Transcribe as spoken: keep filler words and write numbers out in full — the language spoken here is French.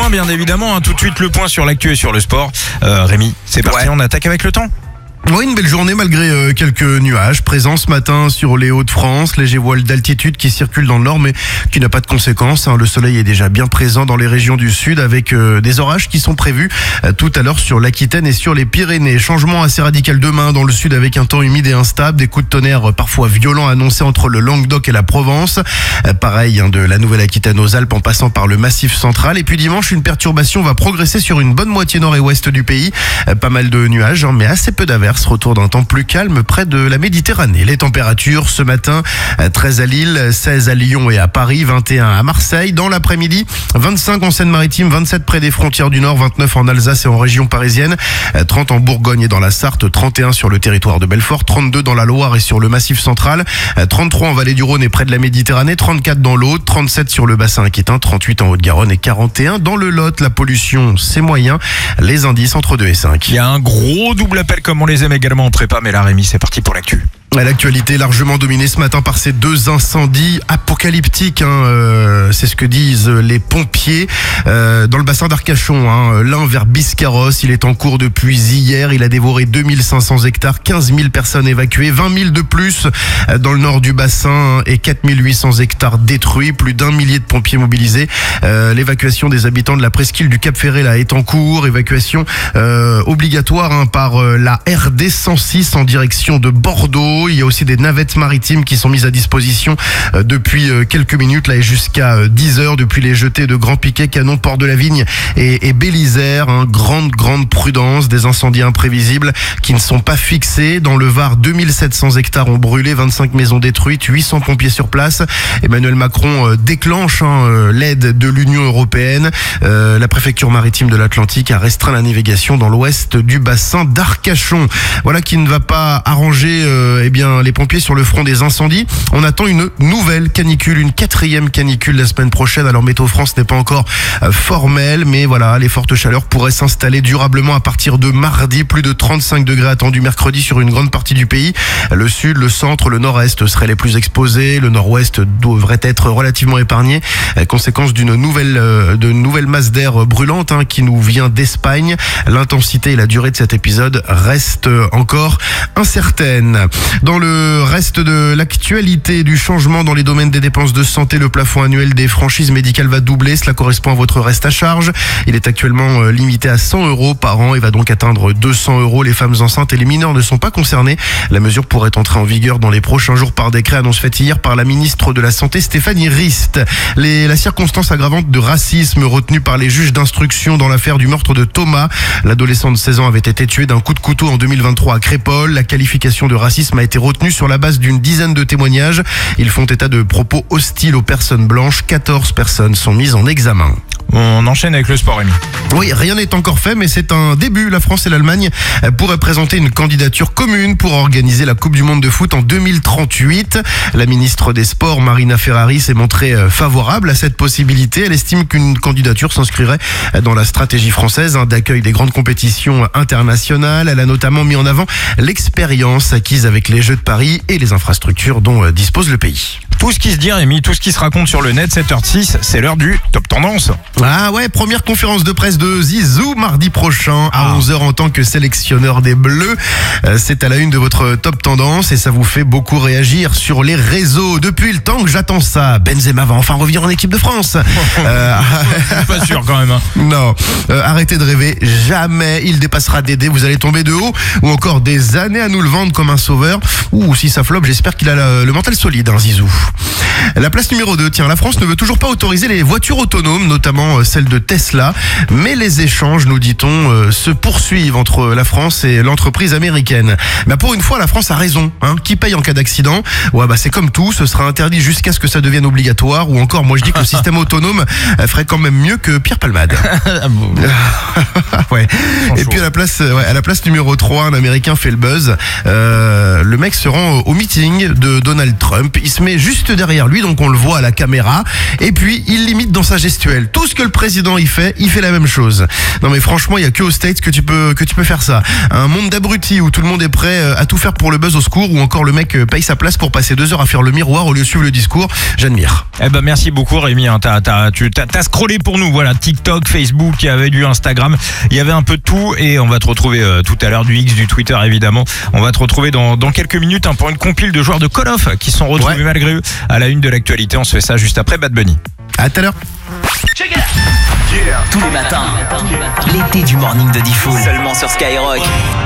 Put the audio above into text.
point bien évidemment, hein, tout de suite le point sur l'actu et sur le sport. Euh, Rémi, c'est parti, Ouais. on attaque avec le temps. Oui, une belle journée malgré euh, quelques nuages présents ce matin sur les Hauts-de-France. Léger voile d'altitude qui circule dans le nord mais qui n'a pas de conséquences. Hein. Le soleil est déjà bien présent dans les régions du sud avec euh, des orages qui sont prévus euh, tout à l'heure sur l'Aquitaine et sur les Pyrénées. Changement assez radical demain dans le sud avec un temps humide et instable. Des coups de tonnerre euh, parfois violents annoncés entre le Languedoc et la Provence. Euh, pareil hein, de la Nouvelle-Aquitaine aux Alpes en passant par le Massif central. Et puis dimanche, une perturbation va progresser sur une bonne moitié nord et ouest du pays. Euh, pas mal de nuages hein, mais assez peu d'averses. Retour d'un temps plus calme près de la Méditerranée. Les températures ce matin, treize à Lille, seize à Lyon et à Paris, vingt et un à Marseille. Dans l'après-midi, vingt-cinq en Seine-Maritime, vingt-sept près des frontières du Nord, vingt-neuf en Alsace et en région parisienne, trente en Bourgogne et dans la Sarthe, trente et un sur le territoire de Belfort, trente-deux dans la Loire et sur le Massif central, trente-trois en Vallée du Rhône et près de la Méditerranée, trente-quatre dans l'Aude, trente-sept sur le bassin aquitain, trente-huit en Haute-Garonne et quarante et un dans le Lot. La pollution, c'est moyen. Les indices entre deux et cinq. Il y a un gros double appel comme on les aime également en prépa, mais là Rémi, c'est parti pour l'actu. L'actualité largement dominée ce matin par ces deux incendies apocalyptiques, hein, euh, c'est ce que disent les pompiers euh, dans le bassin d'Arcachon. Hein, l'un vers Biscarrosse, il est en cours depuis hier, il a dévoré deux mille cinq cents hectares, quinze mille personnes évacuées, vingt mille de plus dans le nord du bassin et quatre mille huit cents hectares détruits, plus d'un millier de pompiers mobilisés. Euh, l'évacuation des habitants de la presqu'île du Cap Ferret là est en cours, évacuation euh, obligatoire hein, par euh, la R D cent six en direction de Bordeaux. Il y a aussi des navettes maritimes qui sont mises à disposition euh, depuis euh, quelques minutes là et jusqu'à euh, dix heures depuis les jetées de Grand Piquet, Canon, Port de la Vigne et, et Bélisère. Hein, grande grande prudence, des incendies imprévisibles qui ne sont pas fixés. Dans le Var, deux mille sept cents hectares ont brûlé, vingt-cinq maisons détruites, huit cents pompiers sur place. Emmanuel Macron euh, déclenche hein, euh, l'aide de l'Union européenne. Euh, la préfecture maritime de l'Atlantique a restreint la navigation dans l'ouest du bassin d'Arcachon. Voilà qui ne va pas arranger euh, eh bien les pompiers sur le front des incendies. On attend une nouvelle canicule, une quatrième canicule la semaine prochaine. Alors Météo France n'est pas encore euh, formelle, mais voilà, les fortes chaleurs pourraient s'installer durablement à partir de mardi. Plus de trente-cinq degrés attendus mercredi sur une grande partie du pays. Le sud, le centre, le nord-est seraient les plus exposés. Le nord-ouest devrait être relativement épargné. Euh, conséquence d'une nouvelle, euh, de nouvelle masse d'air brûlante hein, qui nous vient d'Espagne. L'intensité et la durée de cet épisode restent encore incertaines. Dans le reste de l'actualité, du changement dans les domaines des dépenses de santé, le plafond annuel des franchises médicales va doubler. Cela correspond à votre reste à charge. Il est actuellement limité à cent euros par an et va donc atteindre deux cents euros. Les femmes enceintes et les mineurs ne sont pas concernés. La mesure pourrait entrer en vigueur dans les prochains jours par décret, annonce faite hier par la ministre de la Santé Stéphanie Rist. Les, la circonstance aggravante de racisme retenue par les juges d'instruction dans l'affaire du meurtre de Thomas. L'adolescent de seize ans avait été tué d'un coup de couteau en deux mille vingt-trois à Crépol. La qualification de racisme a été retenue sur la base d'une dizaine de témoignages. Ils font état de propos hostiles aux personnes blanches. quatorze personnes sont mises en examen. On enchaîne avec le sport, Rémi. Oui, rien n'est encore fait, mais c'est un début. La France et l'Allemagne pourraient présenter une candidature commune pour organiser la Coupe du Monde de foot en deux mille trente-huit. La ministre des Sports, Marina Ferrari, s'est montrée favorable à cette possibilité. Elle estime qu'une candidature s'inscrirait dans la stratégie française d'accueil des grandes compétitions internationales. Elle a notamment mis en avant l'expérience acquise avec les Jeux de Paris et les infrastructures dont dispose le pays. Tout ce qui se dit, Rémi, tout ce qui se raconte sur le net, sept heures six, c'est l'heure du Top Tendance. Ah ouais, première conférence de presse de Zizou mardi prochain à Ah. onze heures en tant que sélectionneur des Bleus. Euh, C'est à la une de votre Top Tendance et ça vous fait beaucoup réagir sur les réseaux. Depuis le temps que j'attends ça, Benzema va enfin revenir en équipe de France. euh, Pas sûr quand même. Hein. non, euh, arrêtez de rêver, jamais il dépassera Dédé, vous allez tomber de haut. Ou encore des années à nous le vendre comme un sauveur. Ou si ça floppe, j'espère qu'il a le, le mental solide, hein, Zizou. La place numéro deux, tiens, la France ne veut toujours pas autoriser les voitures autonomes, notamment celle de Tesla, mais les échanges, nous dit-on, se poursuivent entre la France et l'entreprise américaine. Bah pour une fois, la France a raison, hein. Qui paye en cas d'accident? Ouais, bah c'est comme tout, ce sera interdit jusqu'à ce que ça devienne obligatoire, ou encore, moi je dis que le système autonome ferait quand même mieux que Pierre Palmade. ouais. Et puis à la place, ouais, à la place numéro trois, un Américain fait le buzz. Euh, le mec se rend au meeting de Donald Trump. Il se met juste juste derrière lui, donc on le voit à la caméra. Et puis, il l'imite dans sa gestuelle. Tout ce que le président y fait, il fait la même chose. Non mais franchement, il y a que aux States que tu peux que tu peux faire ça. Un monde d'abrutis où tout le monde est prêt à tout faire pour le buzz au secours, ou encore le mec paye sa place pour passer deux heures à faire le miroir au lieu de suivre le discours. J'admire. Eh ben merci beaucoup Rémi, hein, t'as, t'as, tu, t'as, t'as scrollé pour nous, voilà, TikTok, Facebook, il y avait du Instagram, il y avait un peu de tout et on va te retrouver euh, tout à l'heure du X, du Twitter évidemment. On va te retrouver dans, dans quelques minutes hein, pour une compile de joueurs de Call of qui sont retrouvés ouais. malgré eux à la une de l'actualité. On se fait ça juste après Bad Bunny. À tout à l'heure. Tous les matins, l'été du morning de Diffoul, seulement sur Skyrock.